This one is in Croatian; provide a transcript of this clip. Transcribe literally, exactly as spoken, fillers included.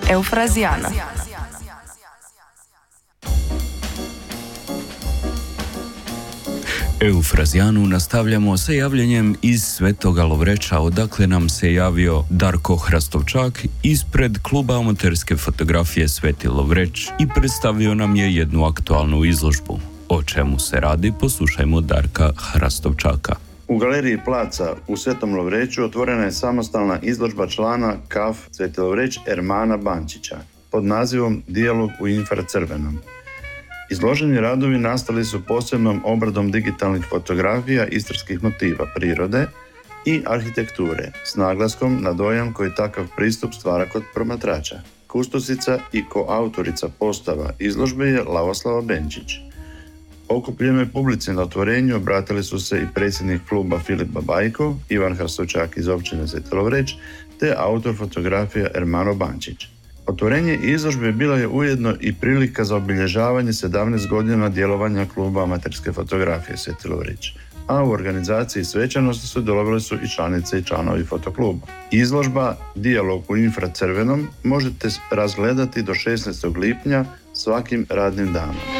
Eufrazijana. Eufrazijanu nastavljamo sa javljanjem iz Svetoga Lovreča, odakle nam se javio Darko Hrastovčak ispred kluba amaterske fotografije Sveti Lovreć i predstavio nam je jednu aktualnu izložbu. O čemu se radi, poslušajmo Darka Hrastovčaka. U galeriji Placa u Svetom Lovreću otvorena je samostalna izložba člana K A F Sveti Lovreć Ermana Bančića pod nazivom Dijalog u infracrvenom. Izloženi radovi nastali su posebnom obradom digitalnih fotografija istarskih motiva prirode i arhitekture s naglaskom na dojam koji takav pristup stvara kod promatrača. Kustosica i koautorica postava izložbe je Lavoslava Benčić. Okupljenoj publici na otvorenju obratili su se i predsjednik kluba Filip Babajko, Ivan Hrastovčak iz općine Sveti Lovreć, te autor fotografija Ermano Bančić. Otvorenje izložbe bila je ujedno i prilika za obilježavanje sedamnaest godina djelovanja kluba amaterske fotografije Sveti Lovreć, a u organizaciji svečanosti sudjelovali su i članice i članovi fotokluba. Izložba Dijalog u infracrvenom možete razgledati do šesnaestog lipnja svakim radnim danom.